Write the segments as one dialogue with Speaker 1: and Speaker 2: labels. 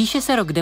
Speaker 1: Píše se rok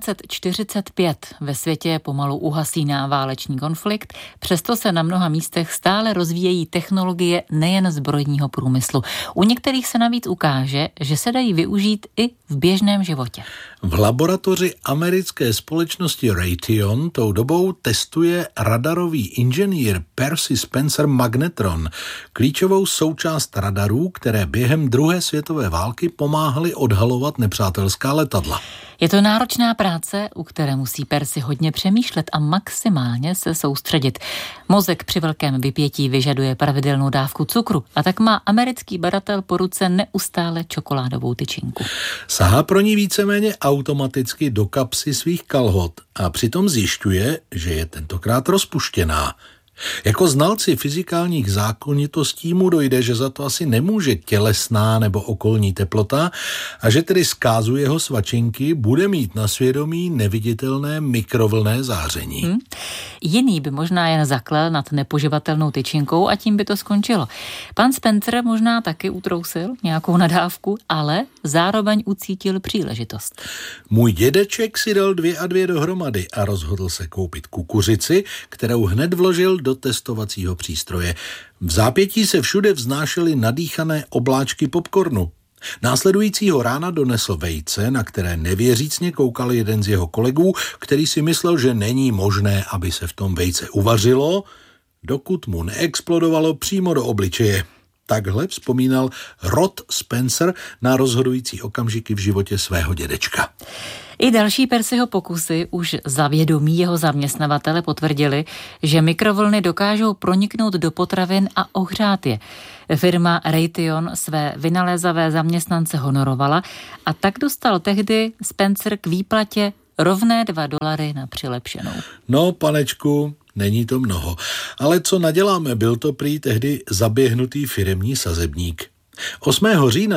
Speaker 1: 1945. Ve světě pomalu uhasíná válečný konflikt, přesto se na mnoha místech stále rozvíjejí technologie nejen zbrojního průmyslu. U některých se navíc ukáže, že se dají využít i v běžném životě.
Speaker 2: V laboratoři americké společnosti Raytheon tou dobou testuje radarový inženýr Percy Spencer magnetron, klíčovou součást radarů, které během druhé světové války pomáhaly odhalovat nepřátelská letadla.
Speaker 1: Je to náročná práce, u které musí Percy hodně přemýšlet a maximálně se soustředit. Mozek při velkém vypětí vyžaduje pravidelnou dávku cukru a tak má americký badatel po ruce neustále čokoládovou tyčinku.
Speaker 2: Sahá pro ní víceméně automaticky do kapsy svých kalhot a přitom zjišťuje, že je tentokrát rozpuštěná. Jako znalci fyzikálních zákonitostí mu dojde, že za to asi nemůže tělesná nebo okolní teplota a že tedy zkázu jeho svačinky bude mít na svědomí neviditelné mikrovlnné záření.
Speaker 1: Jiný by možná jen zaklel nad nepoživatelnou tyčinkou a tím by to skončilo. Pan Spencer možná taky utrousil nějakou nadávku, ale zároveň ucítil příležitost.
Speaker 2: Můj dědeček si dal 2 a 2 dohromady a rozhodl se koupit kukuřici, kterou hned vložil do testovacího přístroje. V zápětí se všude vznášely nadýchané obláčky popcornu. Následujícího rána donesl vejce, na které nevěřícně koukal jeden z jeho kolegů, který si myslel, že není možné, aby se v tom vejce uvařilo, dokud mu neexplodovalo přímo do obličeje. Takhle vzpomínal Rod Spencer na rozhodující okamžiky v životě svého dědečka.
Speaker 1: I další Percyho pokusy už za vědomí jeho zaměstnavatele potvrdili, že mikrovlny dokážou proniknout do potravin a ohřát je. Firma Raytheon své vynalézavé zaměstnance honorovala a tak dostal tehdy Spencer k výplatě rovné $2 na přilepšenou.
Speaker 2: No, panečku, není to mnoho. Ale co naděláme, byl to prý tehdy zaběhnutý firemní sazebník. 8. října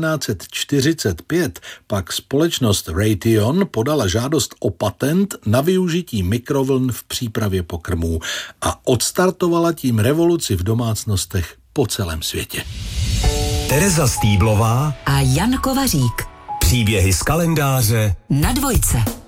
Speaker 2: 1945 pak společnost Raytheon podala žádost o patent na využití mikrovln v přípravě pokrmů a odstartovala tím revoluci v domácnostech po celém světě.
Speaker 3: Tereza Stýblová
Speaker 4: a Jan Kovařík.
Speaker 3: Příběhy z kalendáře
Speaker 4: na Dvojce.